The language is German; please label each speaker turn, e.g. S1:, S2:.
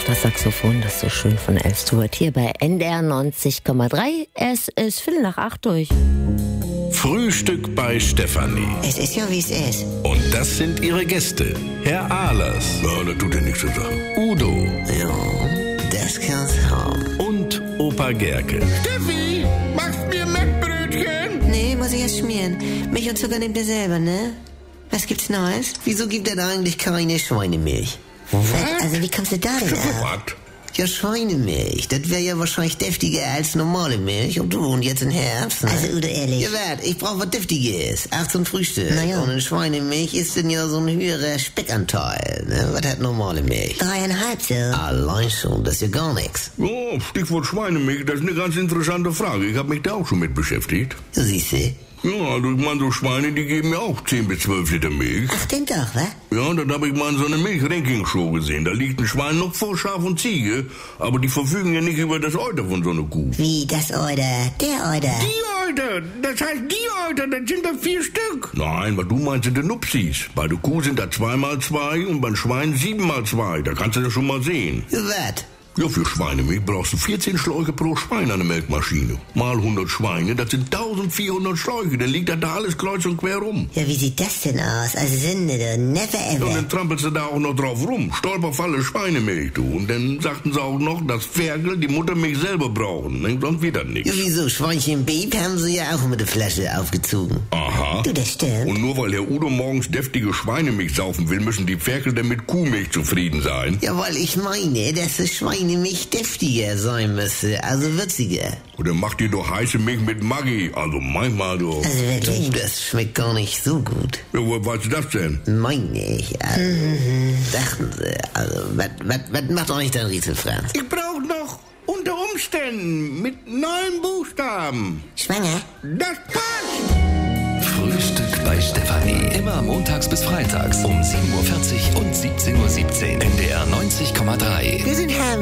S1: das Saxophon, das so schön von Al Stewart hier bei NDR 90,3. Es ist 7:45 durch.
S2: Frühstück bei Stefanie.
S3: Es ist ja, wie es ist.
S2: Und das sind ihre Gäste. Herr Ahlers.
S4: Ja, das tut ja nichts zu sagen.
S2: Udo.
S3: Ja, das kann's haben.
S2: Und Opa Gerke.
S4: Steffi, machst mir Mettbrötchen?
S3: Nee, muss ich erst schmieren. Milch und Zucker nehmt ihr selber, ne? Was gibt's Neues? Wieso gibt er da eigentlich keine Schweinemilch? Was? Also, wie kommst du da denn auf?
S4: Was?
S3: Ja, Schweinemilch. Das wäre ja wahrscheinlich deftiger als normale Milch. Und du wohnst jetzt in Herbst, ne?
S5: Also, Udo, ehrlich.
S3: Ja, warte, ich brauch was Deftiges. Auch zum Frühstück.
S5: Na ja.
S3: Und in Schweinemilch ist denn ja so ein höherer Speckanteil, ne? Was hat normale Milch?
S5: 3,5 so.
S3: Allein schon, das ist ja gar nichts.
S4: Ja, Stichwort Schweinemilch, das ist eine ganz interessante Frage. Ich habe mich da auch schon mit beschäftigt.
S3: Ja, siehste.
S4: Ja, also ich meine, so Schweine, die geben mir auch 10 bis 12 Liter Milch.
S5: Ach, denn doch, wa?
S4: Ja, dann habe ich mal in so einer Milch-Ranking-Show gesehen. Da liegt ein Schwein noch vor Schaf und Ziege, aber die verfügen ja nicht über das Euter von so einer Kuh.
S5: Wie, das Euter? Der Euter?
S4: Die Euter, das heißt die Euter, das sind da 4 Stück. Nein, was du meinst, sind die Nupsis. Bei der Kuh sind da 2x2 und beim Schwein 7x2. Da kannst du das schon mal sehen.
S3: Ja, was?
S4: Ja, für Schweinemilch brauchst du 14 Schläuche pro Schwein an der Melkmaschine. Mal 100 Schweine, das sind 1400 Schläuche. Dann liegt da alles kreuz und quer rum.
S5: Ja, wie sieht das denn aus? Also Sünde, du. Never
S4: Ja, und
S5: ever.
S4: dann trampelst du da auch noch drauf rum. Stolperfalle Schweinemilch, du. Und dann sagten sie auch noch, dass Ferkel die Muttermilch selber brauchen. Ne? Sonst wieder nichts.
S3: Ja, wieso? Schweinchen Babe haben sie ja auch mit der Flasche aufgezogen.
S4: Aha.
S5: Du, das stimmt.
S4: Und nur weil Herr Udo morgens deftige Schweinemilch saufen will, müssen die Ferkel dann mit Kuhmilch zufrieden sein.
S3: Ja, weil ich meine, dass die Schweinemilch deftiger sein müsste, also würziger.
S4: Und dann macht ihr doch heiße Milch mit Maggi. Also manchmal doch.
S5: Also wirklich.
S3: Das schmeckt gar nicht so gut.
S4: Ja, wo weißt du das denn?
S3: Meine ich. Also, dachten sie. Also, was macht euch denn Riese Franz?
S4: Ich brauche noch unter Umständen mit 9 Buchstaben.
S5: Schwanger?
S4: Das passt!
S6: Frühstück bei Stefanie. Immer montags bis freitags um 7:40 Uhr und 17:17 Uhr. NDR 90,3.
S3: Wir sind Herr